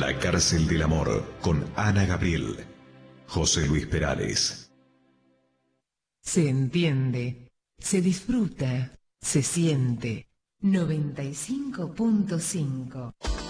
La cárcel del amor con Ana Gabriel. José Luis Perales. Se entiende, se disfruta, se siente. 95.5